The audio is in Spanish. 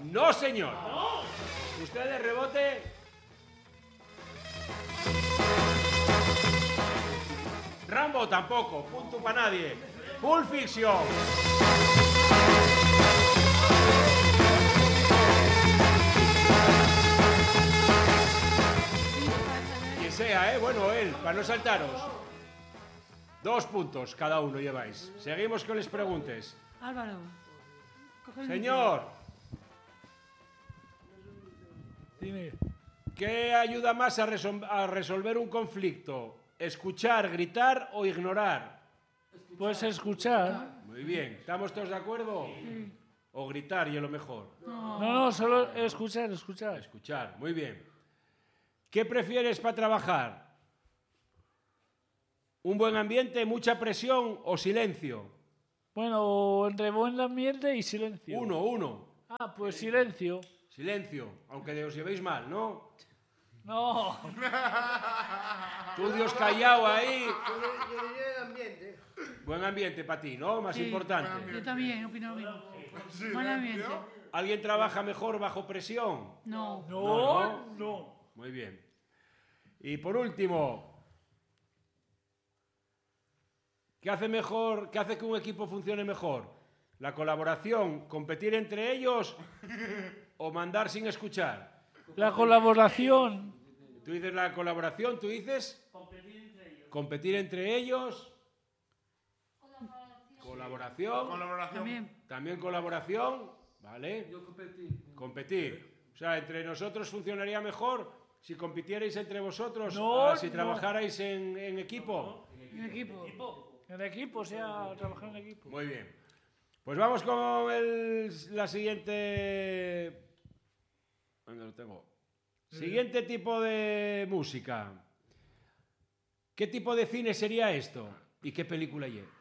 No, señor. Usted de rebote. Rambo tampoco. Punto para nadie. Pulp Fiction. Quien sea, bueno, él, para no saltaros. 2 puntos cada uno lleváis. Seguimos con las preguntas. Álvaro. Señor. Dime. ¿Qué ayuda más a resolver un conflicto? ¿Escuchar, gritar o ignorar? Puedes escuchar. Muy bien. ¿Estamos todos de acuerdo? Sí. O gritar y es lo mejor. No, solo escuchar. Escuchar, muy bien. ¿Qué prefieres para trabajar? ¿Un buen ambiente, mucha presión o silencio? Bueno, entre buen ambiente y silencio. Uno. Ah, pues silencio. Silencio, aunque os llevéis mal, ¿no? No. Tú, Dios callado ahí. Yo diría el ambiente. Buen ambiente para ti, ¿no? Más importante. Yo también opino lo mismo. Buen ambiente. ¿Alguien trabaja mejor bajo presión? No. No. Muy bien. Y por último, ¿qué hace que un equipo funcione mejor? ¿La colaboración, competir entre ellos o mandar sin escuchar? La colaboración. Tú dices la colaboración, tú dices competir entre ellos. Colaboración. También colaboración. ¿Vale? Yo competí. Competir. O sea, entre nosotros funcionaría mejor si compitierais entre vosotros, si trabajarais en equipo. En equipo. En equipo, o sea, trabajar en equipo. Muy bien. Pues vamos con la siguiente... ¿Dónde lo tengo? Siguiente tipo de música. ¿Qué tipo de cine sería esto? ¿Y qué película es?